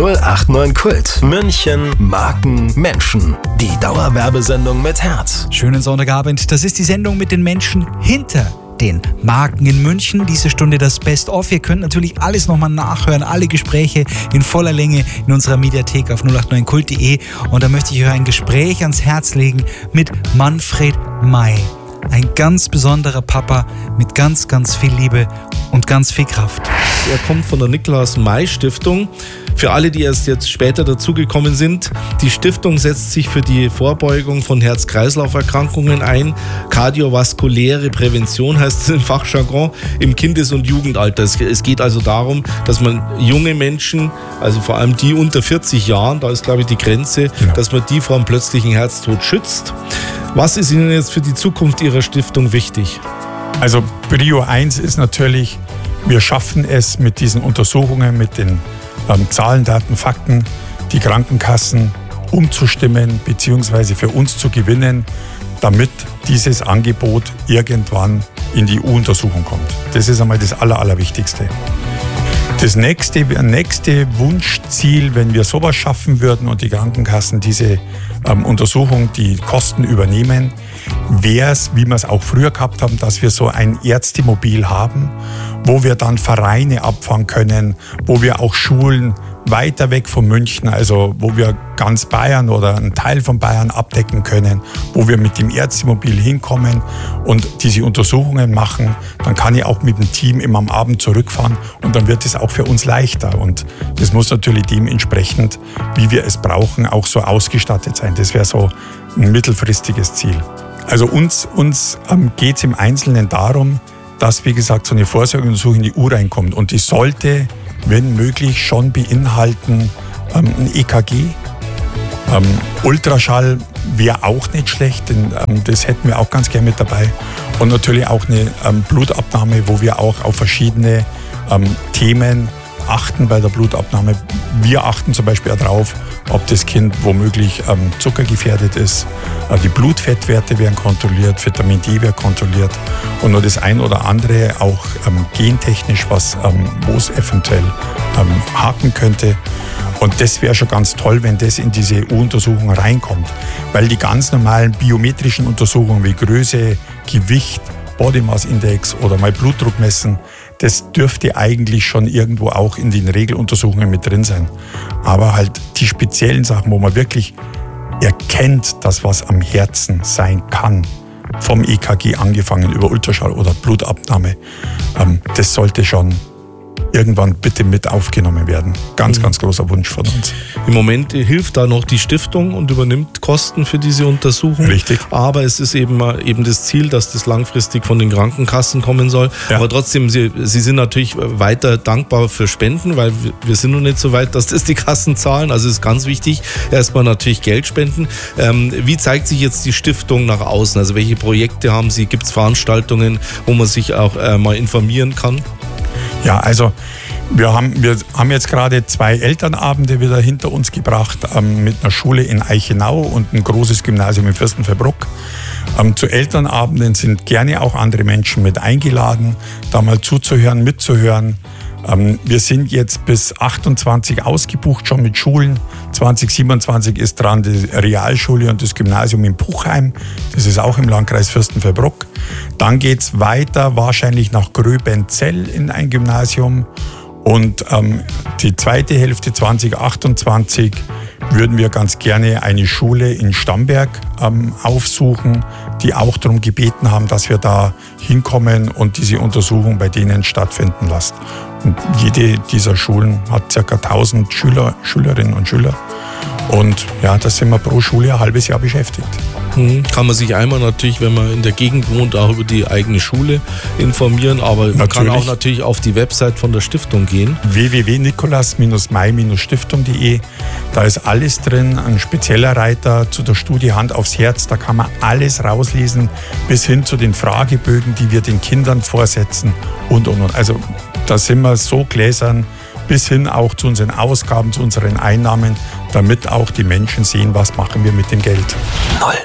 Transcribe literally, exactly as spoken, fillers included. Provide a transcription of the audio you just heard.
null acht neun Kult. München, Marken, Menschen. Die Dauerwerbesendung mit Herz. Schönen Sonntagabend. Das ist die Sendung mit den Menschen hinter den Marken in München. Diese Stunde das Best-of. Ihr könnt natürlich alles nochmal nachhören, alle Gespräche in voller Länge in unserer Mediathek auf null acht neun kult punkt de. Und da möchte ich euch ein Gespräch ans Herz legen mit Manfred May. Ein ganz besonderer Papa mit ganz, ganz viel Liebe und ganz viel Kraft. Er kommt von der Nikolaus-May-Stiftung. Für alle, die erst jetzt später dazugekommen sind, die Stiftung setzt sich für die Vorbeugung von Herz-Kreislauf-Erkrankungen ein. Kardiovaskuläre Prävention heißt es im Fachjargon im Kindes- und Jugendalter. Es geht also darum, dass man junge Menschen, also vor allem die unter vierzig Jahren, da ist glaube ich die Grenze, genau, dass man die vor einem plötzlichen Herztod schützt. Was ist Ihnen jetzt für die Zukunft Ihrer Stiftung wichtig? Also Prio eins ist natürlich, wir schaffen es mit diesen Untersuchungen, mit den ähm, Zahlen, Daten, Fakten, die Krankenkassen umzustimmen bzw. für uns zu gewinnen, damit dieses Angebot irgendwann in die U Untersuchung kommt. Das ist einmal das Aller, Allerwichtigste. Das nächste, nächste Wunschziel, wenn wir sowas schaffen würden und die Krankenkassen diese ähm, Untersuchung, die Kosten übernehmen, wäre es, wie wir es auch früher gehabt haben, dass wir so ein Ärztemobil haben, wo wir dann Vereine abfangen können, wo wir auch Schulen weiter weg von München, also wo wir ganz Bayern oder einen Teil von Bayern abdecken können, wo wir mit dem Ärztemobil hinkommen und diese Untersuchungen machen, dann kann ich auch mit dem Team immer am Abend zurückfahren und dann wird es auch für uns leichter. Und das muss natürlich dementsprechend, wie wir es brauchen, auch so ausgestattet sein. Das wäre so ein mittelfristiges Ziel. Also uns, uns ähm, geht es im Einzelnen darum, dass, wie gesagt, so eine Vorsorgeuntersuchung in die U reinkommt. Und die sollte, wenn möglich, schon beinhalten ähm, ein E K G. Ähm, Ultraschall wäre auch nicht schlecht, denn ähm, das hätten wir auch ganz gerne mit dabei. Und natürlich auch eine ähm, Blutabnahme, wo wir auch auf verschiedene ähm, Themen achten bei der Blutabnahme. Wir achten zum Beispiel darauf, ob das Kind womöglich ähm, zuckergefährdet ist. Äh, die Blutfettwerte werden kontrolliert, Vitamin D wird kontrolliert und nur das ein oder andere auch ähm, gentechnisch, was, ähm, wo es eventuell ähm, haken könnte. Und das wäre schon ganz toll, wenn das in diese U Untersuchung reinkommt. Weil die ganz normalen biometrischen Untersuchungen wie Größe, Gewicht, Body Mass Index oder mal Blutdruck messen, das dürfte eigentlich schon irgendwo auch in den Regeluntersuchungen mit drin sein. Aber halt die speziellen Sachen, wo man wirklich erkennt, dass was am Herzen sein kann, vom E K G angefangen über Ultraschall oder Blutabnahme, ähm, das sollte schon irgendwann bitte mit aufgenommen werden. Ganz, mhm. ganz großer Wunsch von uns. Im Moment hilft da noch die Stiftung und übernimmt Kosten für diese Untersuchung. Richtig. Aber es ist eben, eben das Ziel, dass das langfristig von den Krankenkassen kommen soll. Ja. Aber trotzdem, Sie, Sie sind natürlich weiter dankbar für Spenden, weil wir sind noch nicht so weit, dass das die Kassen zahlen. Also es ist ganz wichtig, erstmal natürlich Geld spenden. Ähm, wie zeigt sich jetzt die Stiftung nach außen? Also welche Projekte haben Sie? Gibt es Veranstaltungen, wo man sich auch äh, mal informieren kann? Ja, also wir haben, wir haben jetzt gerade zwei Elternabende wieder hinter uns gebracht ähm, mit einer Schule in Eichenau und ein großes Gymnasium in Fürstenfeldbruck. Ähm, zu Elternabenden sind gerne auch andere Menschen mit eingeladen, da mal zuzuhören, mitzuhören. Ähm, wir sind jetzt bis achtundzwanzig ausgebucht schon mit Schulen. zwanzig siebenundzwanzig ist dran die Realschule und das Gymnasium in Puchheim. Das ist auch im Landkreis Fürstenfeldbruck. Dann geht es weiter wahrscheinlich nach Gröbenzell in ein Gymnasium. Und ähm, die zweite Hälfte zwanzig achtundzwanzig würden wir ganz gerne eine Schule in Stamberg ähm, aufsuchen, die auch darum gebeten haben, dass wir da hinkommen und diese Untersuchung bei denen stattfinden lassen. Und jede dieser Schulen hat ca. tausend Schüler, Schülerinnen und Schüler. Und ja, da sind wir pro Schule ein halbes Jahr beschäftigt. Mhm. Kann man sich einmal natürlich, wenn man in der Gegend wohnt, auch über die eigene Schule informieren, aber man natürlich. Kann auch natürlich auf die Website von der Stiftung gehen. w w w punkt nikolaus may stiftung punkt de. Da ist alles drin, ein spezieller Reiter zu der Studie Hand aufs Herz, da kann man alles rauslesen, bis hin zu den Fragebögen, die wir den Kindern vorsetzen und, und, und. Also da sind wir so gläsern, bis hin auch zu unseren Ausgaben, zu unseren Einnahmen, damit auch die Menschen sehen, was machen wir mit dem Geld. null